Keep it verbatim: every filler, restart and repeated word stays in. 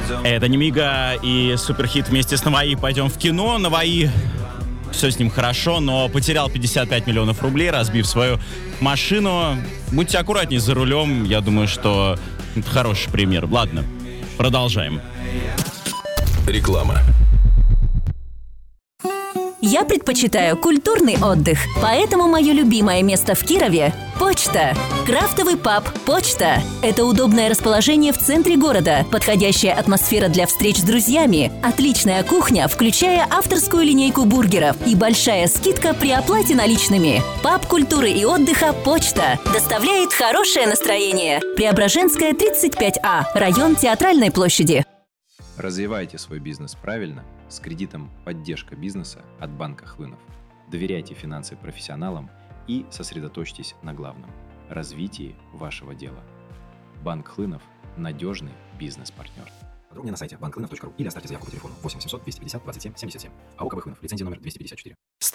Это Немига и суперхит вместе с Наваи. Пойдем в кино. Наваи, все с ним хорошо, но потерял пятьдесят пять миллионов рублей, разбив свою машину. Будьте аккуратнее за рулем. Я думаю, что это хороший пример. Ладно, продолжаем. Реклама. Я предпочитаю культурный отдых, поэтому мое любимое место в Кирове – Почта. Крафтовый паб «Почта» – это удобное расположение в центре города, подходящая атмосфера для встреч с друзьями, отличная кухня, включая авторскую линейку бургеров и большая скидка при оплате наличными. Паб культуры и отдыха «Почта» доставляет хорошее настроение. Преображенская, тридцать пять А, район Театральной площади. Развивайте свой бизнес правильно с кредитом «Поддержка бизнеса» от банка Хлынов. Доверяйте финансы профессионалам и сосредоточьтесь на главном – развитии вашего дела. Банк Хлынов – надежный бизнес-партнер. Подробнее на сайте банк хлынов точка ру или оставьте заявку по телефону восемь семьсот двести пятьдесят двадцать семь семьдесят семь. АО КБ Хлынов. Лицензия номер двести пятьдесят четыре.